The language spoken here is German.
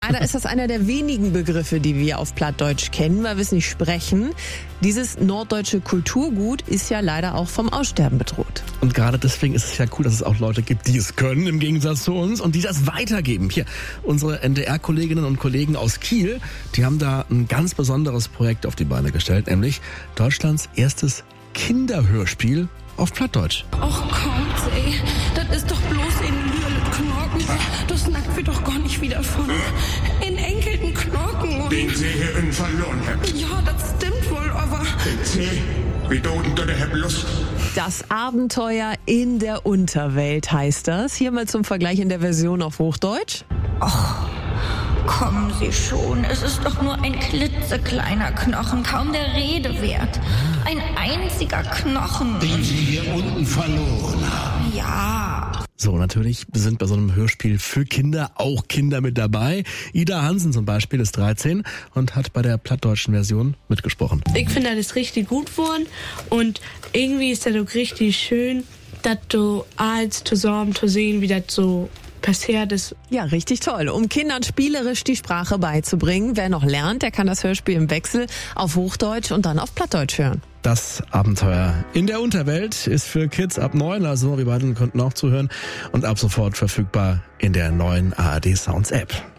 Leider ist das einer der wenigen Begriffe, die wir auf Plattdeutsch kennen, weil wir es nicht sprechen. Dieses norddeutsche Kulturgut ist ja leider auch vom Aussterben bedroht. Und gerade deswegen ist es ja cool, dass es auch Leute gibt, die es können, im Gegensatz zu uns, und die das weitergeben. Hier, unsere NDR-Kolleginnen und Kollegen aus Kiel, die haben da ein ganz besonderes Projekt auf die Beine gestellt, nämlich Deutschlands erstes Kinderhörspiel auf Plattdeutsch. Och Gott, ey, das ist doch bloß in Lüle Knochen. Das nackt wir doch gar nicht wieder von. In enkelten Knochen. Den Sie hier in verloren habt. Ja, das stimmt wohl, aber... Sie, wie doden da der Herr Lust? Das Abenteuer in der Unterwelt heißt das. Hier mal zum Vergleich in der Version auf Hochdeutsch. Kommen Sie schon, es ist doch nur ein klitzekleiner Knochen, kaum der Rede wert. Ein einziger Knochen. Den Sie hier unten verloren haben. Ja. So, natürlich sind bei so einem Hörspiel für Kinder auch Kinder mit dabei. Ida Hansen zum Beispiel ist 13 und hat bei der plattdeutschen Version mitgesprochen. Ich finde, das ist richtig gut geworden und irgendwie ist das auch richtig schön, das so als zusammen zu sehen, wie das so passiert ist. Ja, richtig toll. Um Kindern spielerisch die Sprache beizubringen. Wer noch lernt, der kann das Hörspiel im Wechsel auf Hochdeutsch und dann auf Plattdeutsch hören. Das Abenteuer in der Unterwelt ist für Kids ab 9, also wir beiden konnten auch zuhören, und ab sofort verfügbar in der neuen ARD Sounds App.